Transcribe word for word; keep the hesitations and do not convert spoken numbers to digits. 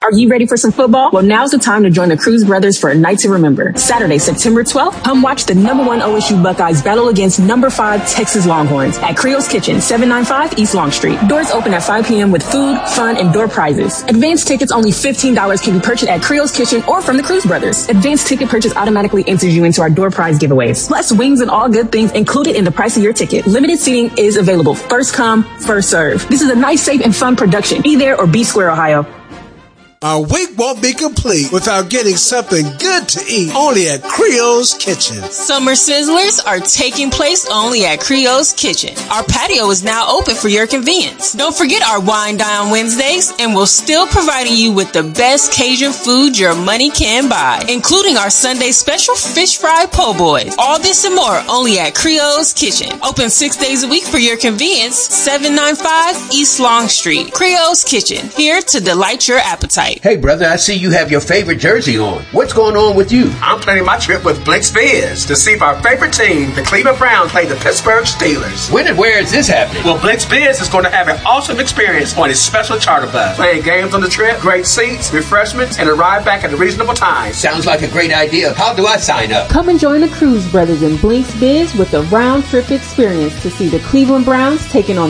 Are you ready for some football? Well, now's the time to join the Cruz Brothers for a night to remember. Saturday, September twelfth, come watch the number one O S U Buckeyes battle against number five Texas Longhorns at Creole's Kitchen, seven ninety-five East Long Street. Doors open at five p.m. with food, fun, and door prizes. Advanced tickets only fifteen dollars can be purchased at Creole's Kitchen or from the Cruz Brothers. Advanced ticket purchase automatically enters you into our door prize giveaways. Plus, wings and all good things included in the price of your ticket. Limited seating is available. First come, first serve. This is a nice, safe, and fun production. Be there or be square, Ohio. Our week won't be complete without getting something good to eat only at Creole's Kitchen. Summer Sizzlers are taking place only at Creole's Kitchen. Our patio is now open for your convenience. Don't forget our Wine Dine Wednesdays, and we're still providing you with the best Cajun food your money can buy, including our Sunday special fish fry po' boys. All this and more only at Creole's Kitchen. Open six days a week for your convenience, seven ninety-five East Long Street. Creole's Kitchen, here to delight your appetite. Hey, brother, I see you have your favorite jersey on. What's going on with you? I'm planning my trip with Blink's Biz to see if our favorite team, the Cleveland Browns, play the Pittsburgh Steelers. When and where is this happening? Well, Blink's Biz is going to have an awesome experience on his special charter bus. Playing games on the trip, great seats, refreshments, and a ride back at a reasonable time. Sounds like a great idea. How do I sign up? Come and join the Cruz Brothers in Blink's Biz with a round-trip experience to see the Cleveland Browns taking on